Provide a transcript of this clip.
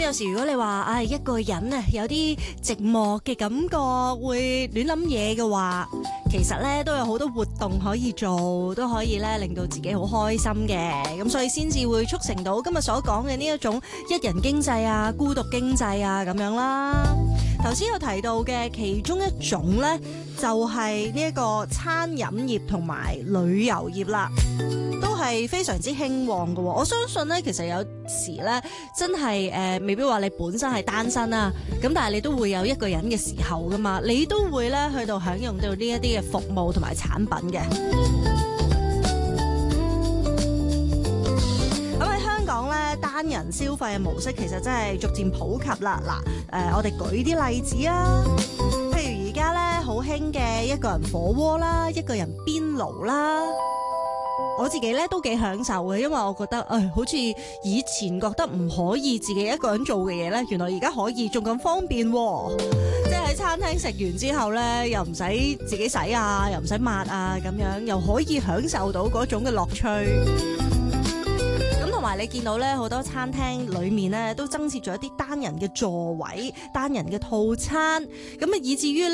有時如果你話一個人啊有啲寂寞嘅感覺，會亂諗嘢嘅話，其實咧都有好多活動可以做，都可以咧令到自己好開心嘅。咁所以先至會促成到今日所講嘅呢一種一人經濟啊、孤獨經濟啊咁樣啦。頭先有提到嘅其中一種咧，就係呢一個餐飲業同埋旅遊業啦，都係非常之興旺嘅。我相信咧，其實有時咧真係未必話你本身係單身啊，咁但係你都會有一個人嘅時候噶嘛，你都會咧去到享用到呢一啲嘅服務同埋產品嘅。講咧單人消費嘅模式其實真係逐漸普及啦。嗱，我哋舉啲例子啊，譬如而家咧好興嘅一個人火鍋啦，一個人邊爐啦，我自己咧都幾享受嘅，因為我覺得好似以前覺得唔可以自己一個人做嘅嘢咧，原來而家可以，仲咁方便喎。即係喺餐廳食完之後咧，又唔使自己洗啊，又唔使抹啊，咁樣又可以享受到嗰種嘅樂趣。同埋你見到咧，好多餐廳裏面咧都增設咗一啲單人嘅座位、單人嘅套餐，咁啊以至於